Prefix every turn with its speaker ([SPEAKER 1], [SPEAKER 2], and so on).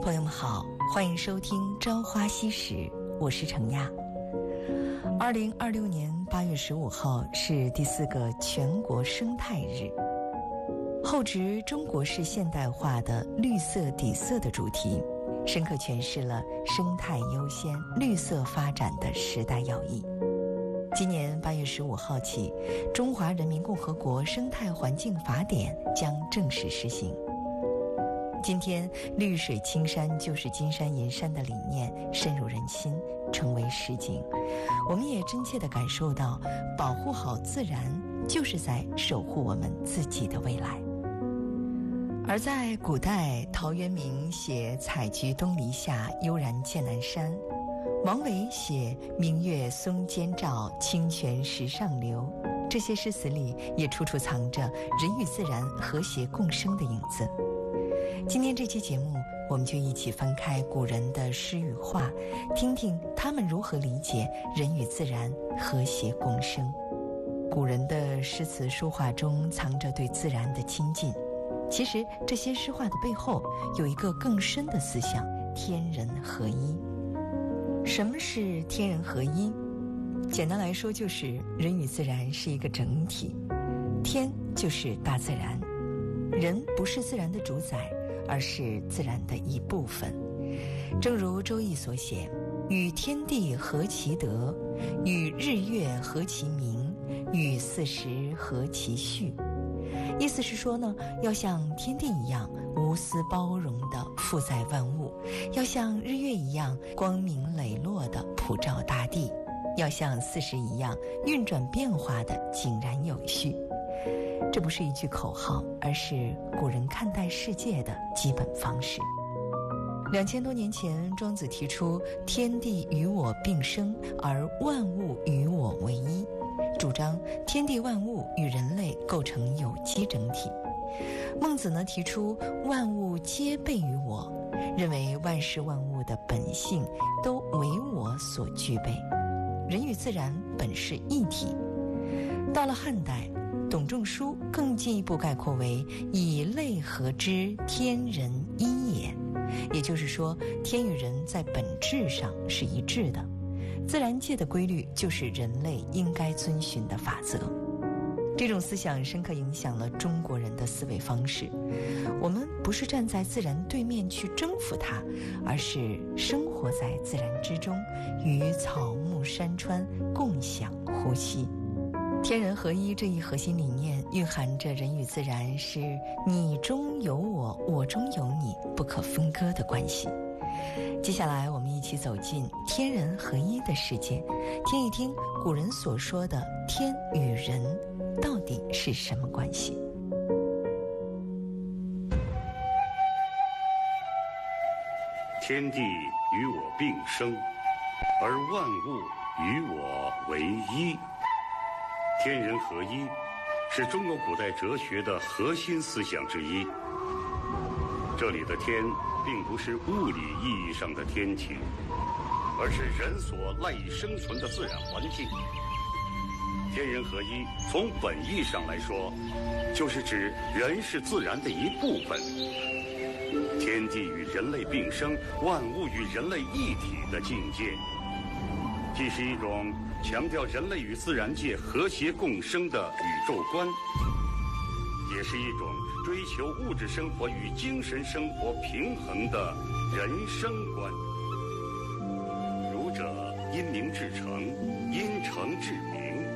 [SPEAKER 1] 朋友们好，欢迎收听《朝花夕拾》，我是程亚。2026年8月15号是第4个全国生态日，厚植中国式现代化的绿色底色的主题，深刻诠释了生态优先、绿色发展的时代要义。今年8月15号起，《中华人民共和国生态环境法典》将正式施行。今天，绿水青山就是金山银山的理念深入人心，成为实景。我们也真切地感受到，保护好自然就是在守护我们自己的未来。而在古代，陶渊明写“采菊东篱下，悠然见南山”，王维写“明月松间照，清泉石上流”，这些诗词里也处处藏着人与自然和谐共生的影子。今天这期节目，我们就一起翻开古人的诗与画，听听他们如何理解人与自然和谐共生。古人的诗词书画中藏着对自然的亲近，其实这些诗画的背后有一个更深的思想：天人合一。什么是天人合一？简单来说，就是人与自然是一个整体，天就是大自然，人不是自然的主宰，而是自然的一部分。正如《周易》所写：“与天地合其德，与日月合其明，与四时合其序。”意思是说呢，要像天地一样无私包容地负载万物，要像日月一样光明磊落地普照大地，要像四时一样运转变化地井然有序。这不是一句口号，而是古人看待世界的基本方式。2000多年前，庄子提出天地与我并生，而万物与我为一，主张天地万物与人类构成有机整体。孟子呢，提出万物皆备于我，认为万事万物的本性都为我所具备，人与自然本是一体。到了汉代，董仲舒更进一步概括为以类合之，天人一也。也就是说，天与人在本质上是一致的，自然界的规律就是人类应该遵循的法则。这种思想深刻影响了中国人的思维方式。我们不是站在自然对面去征服它，而是生活在自然之中，与草木山川共享呼吸。天人合一这一核心理念蕴含着人与自然是你中有我，我中有你，不可分割的关系。接下来我们一起走进天人合一的世界，听一听古人所说的天与人到底是什么关系。
[SPEAKER 2] 天地与我并生，而万物与我为一。天人合一是中国古代哲学的核心思想之一。这里的天并不是物理意义上的天体，而是人所赖以生存的自然环境。天人合一从本意上来说，就是指人是自然的一部分，天地与人类并生，万物与人类一体的境界，既是一种强调人类与自然界和谐共生的宇宙观，也是一种追求物质生活与精神生活平衡的人生观。儒者因名至诚，因诚至名，